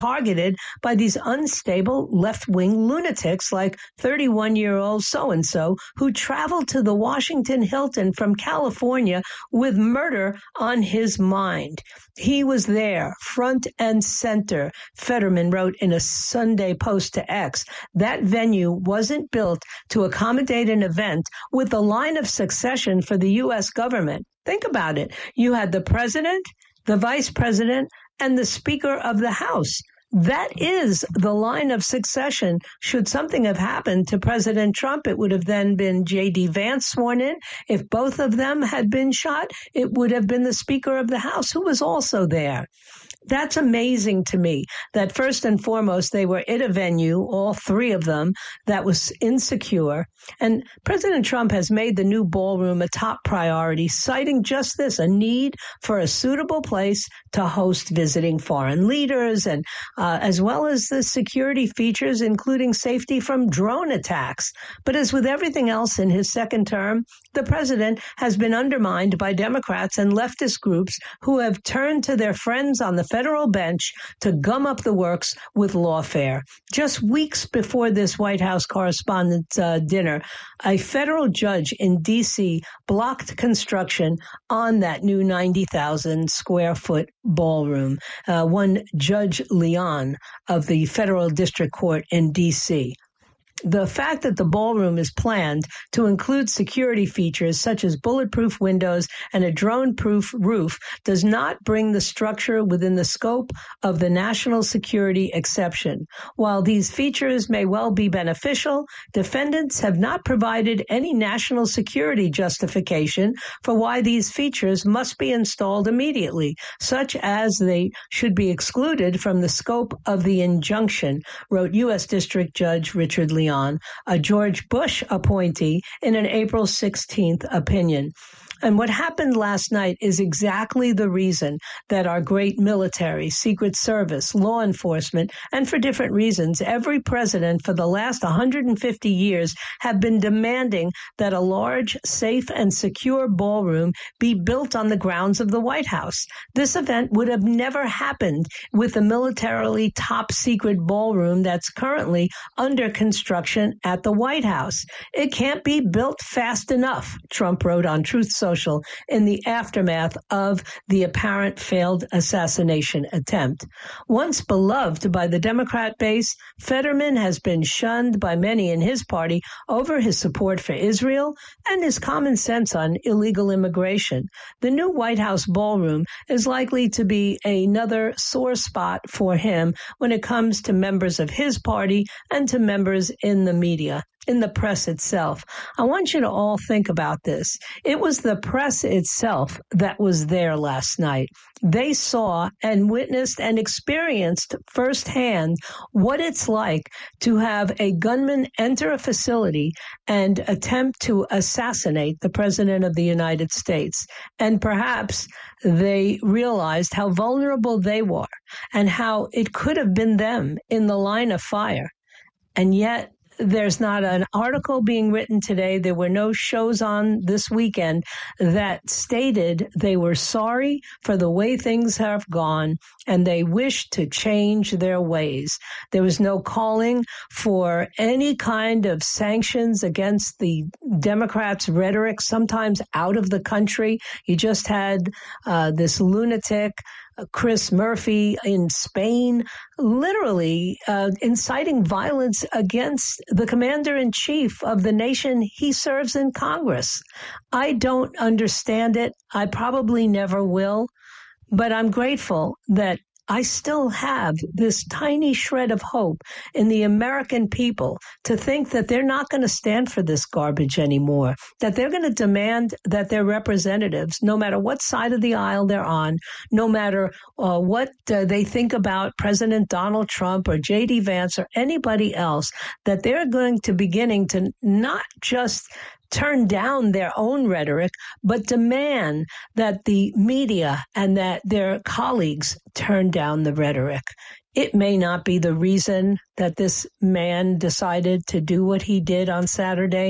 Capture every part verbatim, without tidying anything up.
targeted by these unstable left-wing lunatics like thirty-one-year-old so-and-so who traveled to the Washington Hilton from California with murder on his mind. He was there, front and center, Fetterman wrote in a Sunday post to X. That venue wasn't built to accommodate an event with the line of succession for the U S government. Think about it. You had the president, the vice president, and the Speaker of the House. That is the line of succession. Should something have happened to President Trump, it would have then been J D. Vance sworn in. If both of them had been shot, it would have been the Speaker of the House, who was also there. That's amazing to me that first and foremost, they were at a venue, all three of them, that was insecure. And President Trump has made the new ballroom a top priority, citing just this, a need for a suitable place to host visiting foreign leaders, and uh, as well as the security features, including safety from drone attacks. But as with everything else in his second term, the president has been undermined by Democrats and leftist groups who have turned to their friends on the federal bench to gum up the works with lawfare. Just weeks before this White House Correspondents' uh, dinner, a federal judge in D C blocked construction on that new ninety thousand square foot ballroom. Uh, one Judge Leon of the Federal District Court in D C The fact that the ballroom is planned to include security features such as bulletproof windows and a drone-proof roof does not bring the structure within the scope of the national security exception. While these features may well be beneficial, defendants have not provided any national security justification for why these features must be installed immediately, such as they should be excluded from the scope of the injunction, wrote U S District Judge Richard Leon, a George Bush appointee, in an April sixteenth opinion. And what happened last night is exactly the reason that our great military, Secret Service, law enforcement, and for different reasons, every president for the last one hundred fifty years have been demanding that a large, safe, and secure ballroom be built on the grounds of the White House. This event would have never happened with the militarily top-secret ballroom that's currently under construction at the White House. It can't be built fast enough, Trump wrote on Truth Social in the aftermath of the apparent failed assassination attempt. Once beloved by the Democrat base, Fetterman has been shunned by many in his party over his support for Israel and his common sense on illegal immigration. The new White House ballroom is likely to be another sore spot for him when it comes to members of his party and to members in the media, in the press itself. I want you to all think about this. It was the press itself that was there last night. They saw and witnessed and experienced firsthand what it's like to have a gunman enter a facility and attempt to assassinate the President of the United States. And perhaps they realized how vulnerable they were and how it could have been them in the line of fire. And yet, there's not an article being written today. There were no shows on this weekend that stated they were sorry for the way things have gone and they wish to change their ways. There was no calling for any kind of sanctions against the Democrats' rhetoric, sometimes out of the country. You just had uh, this lunatic Chris Murphy in Spain, literally uh, inciting violence against the commander-in-chief of the nation he serves in Congress. I don't understand it. I probably never will, but I'm grateful that I still have this tiny shred of hope in the American people to think that they're not going to stand for this garbage anymore, that they're going to demand that their representatives, no matter what side of the aisle they're on, no matter uh, what uh, they think about President Donald Trump or J D. Vance or anybody else, that they're going to beginning to not just turn down their own rhetoric, but demand that the media and that their colleagues turn down the rhetoric. It may not be the reason that this man decided to do what he did on Saturday.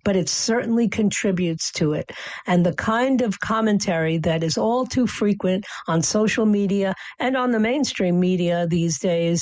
but it certainly contributes to it. And the kind of commentary that is all too frequent on social media and on the mainstream media these days